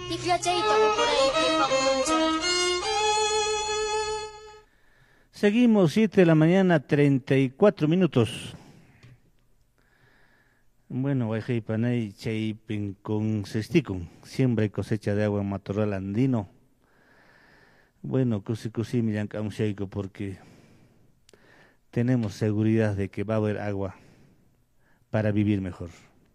Seguimos, 7 de la mañana, 34 minutos. Bueno, Guayjay Panay, Chaypin con Sesticum, siembra y cosecha de agua en matorral andino. Bueno, cusi millan Sheiko, porque tenemos seguridad de que va a haber agua para vivir mejor.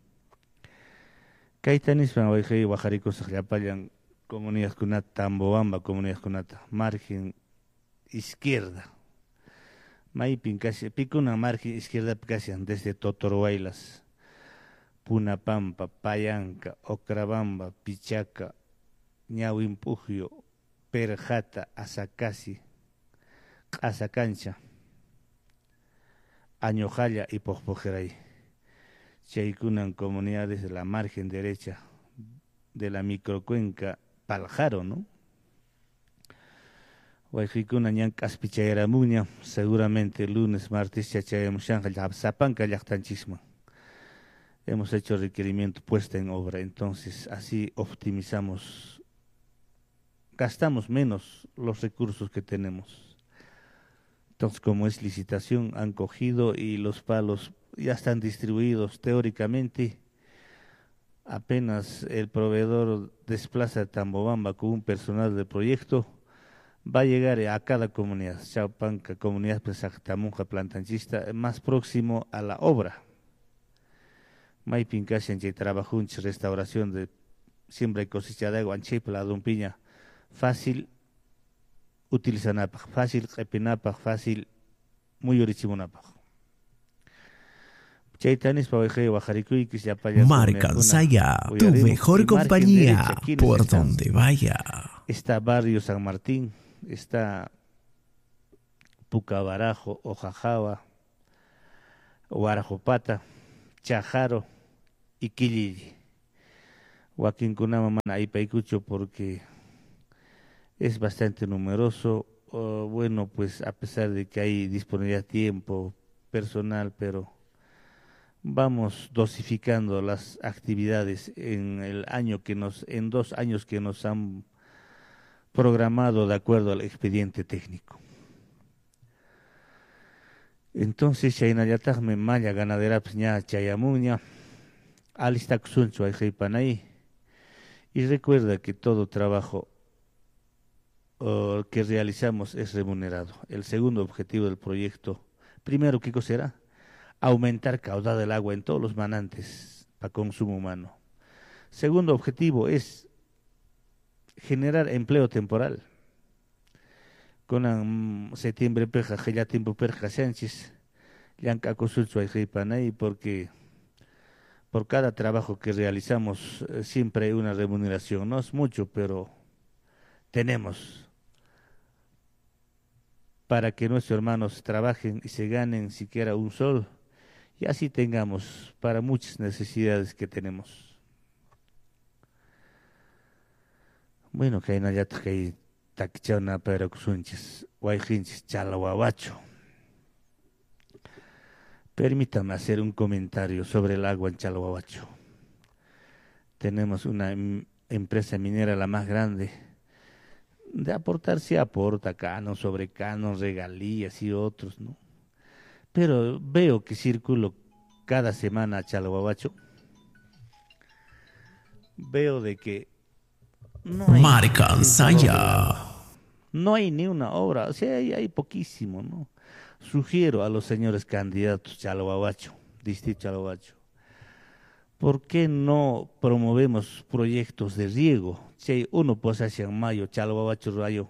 Kaitanis van Guayjay, Guajarico, Sajapayan, comunidad Cunata, Tambobamba, comunidad Cunata, margen izquierda. Maipin casi, picuna margen izquierda casi desde Totorohuaylas, Punapampa, Payanca, Ocrabamba, Pichaca, Ñahuimpugio, Perjata, Asacasi, Asacancha, Añojalla y Pojpojeray. Chaykunan comunidades de la margen derecha de la microcuenca Paljaro, ¿no? Guayjikuna ñankas pichayaramuña, seguramente lunes, martes, chachayamushanqa, zapanca llaqtanchisman. Hemos hecho requerimiento puesta en obra, entonces así optimizamos, gastamos menos los recursos que tenemos. Entonces, como es licitación, han cogido y los palos ya están distribuidos teóricamente. Apenas el proveedor desplaza a Tambobamba con un personal del proyecto, va a llegar a cada comunidad, Chaupanca, comunidad Pesactamunja, Plantanchista, más próximo a la obra. Maipincasia en trabajo restauración de siembra y cosecha de agua, en la Dompiña, fácil utilizanapaj, fácil repinapaj, fácil muy orichimunapaj. Marca Ansaya, tu mejor compañía, por donde vaya. Está Barrio San Martín, está Pucabarajo, Ojajaba, Guarajopata, Chajaro y Quillilli. Joaquín Kunama ahí Paicucho porque es bastante numeroso. Bueno, pues a pesar de que hay disponibilidad de tiempo, personal, pero vamos dosificando las actividades en 2 años que nos han programado de acuerdo al expediente técnico. Entonces, Chaynayatagme Maya ganadera Pña Chayamuña, Alistaxuncho Ayjaipanay, y recuerda que todo trabajo que realizamos es remunerado. El segundo objetivo del proyecto, primero, ¿qué cosa será? Aumentar caudal del agua en todos los manantes para consumo humano. Segundo objetivo es generar empleo temporal. Con septiembre perja, ya tiempo perja Sánchez, yanca consulto a Panay, porque por cada trabajo que realizamos siempre hay una remuneración. No es mucho, pero tenemos para que nuestros hermanos trabajen y se ganen siquiera un sol, y así tengamos para muchas necesidades que tenemos. Bueno, que hay una yata que taquichana pero kusunchis, guayjinchis, chalahuahuacho. Permítame hacer un comentario sobre el agua en Chalahuahuacho. Tenemos una empresa minera la más grande. De aportar se aporta canon sobre canon, regalías y otros, ¿no? Pero veo que circulo cada semana a Chalahuahuacho. Veo de que no hay Marca Ansaya. No hay ni una obra, o sea, hay poquísimo, ¿no? Sugiero a los señores candidatos Chalahuahuacho, distrito Chalahuacho, ¿por qué no promovemos proyectos de riego? Si uno pues hacia mayo, Chalahuahuacho rayo,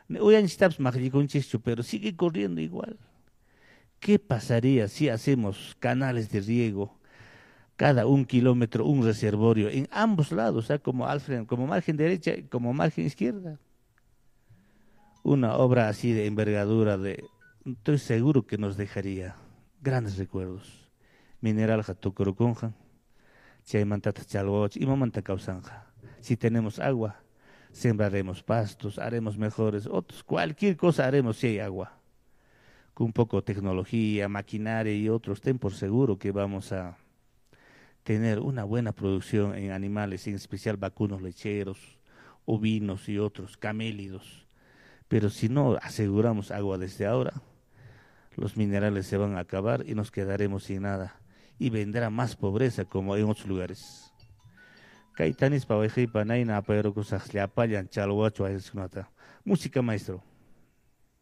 pero sigue corriendo igual. ¿Qué pasaría si hacemos canales de riego? Cada 1 kilómetro, un reservorio en ambos lados, o sea, como margen derecha y como margen izquierda. Una obra así de envergadura, estoy seguro que nos dejaría grandes recuerdos. Mineral Jatucurucunja, Chaymantata Chalwoch y Mamanta Causanja. Si tenemos agua, sembraremos pastos, haremos mejores otros, cualquier cosa haremos si hay agua. Con un poco de tecnología, maquinaria y otros, ten por seguro que vamos a tener una buena producción en animales, en especial vacunos lecheros, ovinos y otros, camélidos. Pero si no aseguramos agua desde ahora, los minerales se van a acabar y nos quedaremos sin nada. Y vendrá más pobreza como en otros lugares. Kaitanis paweji panaina apayro kusaj llapayan chalwacho a música, maestro.